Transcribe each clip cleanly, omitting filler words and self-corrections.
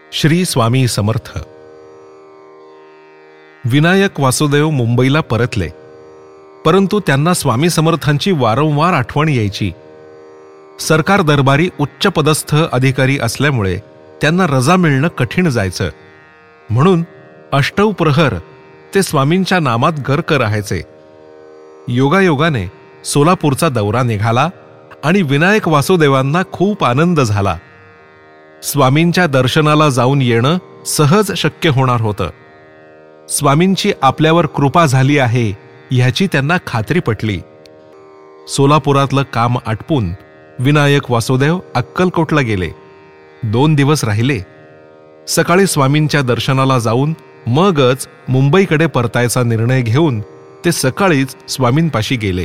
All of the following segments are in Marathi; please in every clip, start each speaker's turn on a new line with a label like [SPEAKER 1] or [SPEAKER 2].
[SPEAKER 1] श्री स्वामी समर्थ. विनायक वासुदेव मुंबईला परतले, परंतु त्यांना स्वामी समर्थांची वारंवार आठवण यायची. सरकार दरबारी उच्चपदस्थ अधिकारी असल्यामुळे त्यांना रजा मिळणं कठीण जायचं. म्हणून अष्टौ प्रहर ते स्वामींच्या नामात गर्क राहायचे. योगायोगाने सोलापूरचा दौरा निघाला आणि विनायक वासुदेवांना खूप आनंद झाला. स्वामींच्या दर्शनाला जाऊन येणं सहज शक्य होणार होतं. स्वामींची आपल्यावर कृपा झाली आहे ह्याची त्यांना खात्री पटली. सोलापुरातलं काम आटपून विनायक वासुदेव अक्कलकोटला गेले. 2 दिवस राहिले. सकाळी स्वामींच्या दर्शनाला जाऊन मगच मुंबईकडे परतायचा निर्णय घेऊन ते सकाळीच स्वामींपाशी गेले.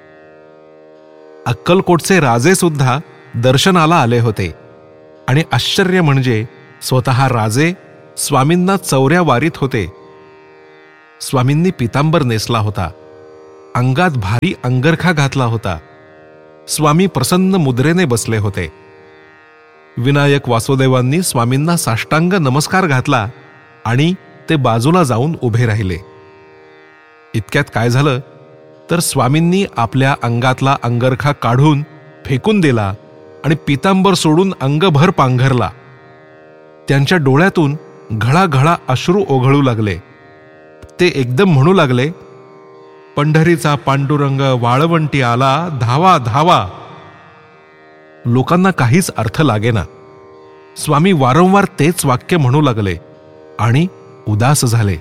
[SPEAKER 1] अक्कलकोटचे राजे सुद्धा दर्शनाला आले होते आणि आश्चर्य म्हणजे स्वतः राजे स्वामींना चौऱ्या वारीत होते. स्वामींनी पितांबर नेसला होता, अंगात भारी अंगरखा घातला होता. स्वामी प्रसन्न मुद्रेने बसले होते. विनायक वासुदेवांनी स्वामींना साष्टांग नमस्कार घातला आणि ते बाजूला जाऊन उभे राहिले. इतक्यात काय झालं तर स्वामींनी आपल्या अंगातला अंगरखा काढून फेकून दिला आणि पितांबर सोडून अंगभर पांघरला. त्यांच्या डोळ्यातून घळाघळा अश्रू ओघळू लागले. ते एकदम म्हणू लागले, पंढरीचा पांडुरंग वाळवंटी आला, धावा धावा. लोकांना काहीच अर्थ लागेना. स्वामी वारंवार तेच वाक्य म्हणू लागले आणि उदास झाले.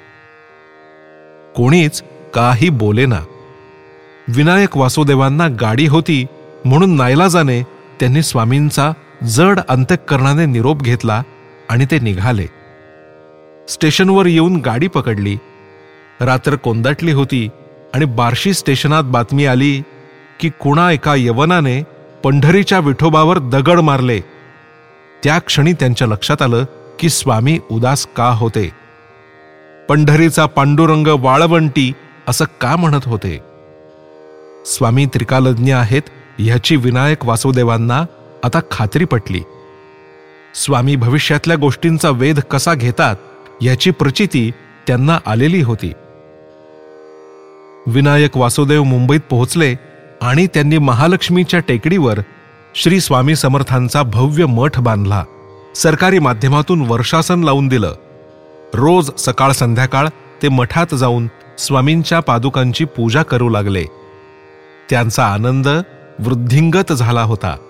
[SPEAKER 1] कोणीच काही बोलेना. विनायक वासुदेवांना गाडी होती म्हणून नाईलाजाने त्यांनी स्वामींचा जड अंतःकरणाने निरोप घेतला आणि ते निघाले. स्टेशनवर येऊन गाडी पकडली. रात्र कोंदाटली होती आणि बार्शी स्टेशनात बातमी आली की कुणा एका यवनाने पंढरीच्या विठोबावर दगड मारले. त्या क्षणी त्यांच्या लक्षात आलं की स्वामी उदास का होते. पंढरीचा पांडुरंग वाळवंटी असं का म्हणत होते. स्वामी त्रिकालज्ञ आहेत ह्याची विनायक वासुदेवांना आता खात्री पटली. स्वामी भविष्यातल्या गोष्टींचा वेध कसा घेतात याची प्रचिती त्यांना आलेली होती. विनायक वासुदेव मुंबईत पोहोचले आणि त्यांनी महालक्ष्मीच्या टेकडीवर श्री स्वामी समर्थांचा भव्य मठ बांधला. सरकारी माध्यमातून वर्षासन लावून दिलं. रोज सकाळ संध्याकाळ ते मठात जाऊन स्वामींच्या पादुकांची पूजा करू लागले. त्यांचा आनंद वृद्धिंगत झाला होता.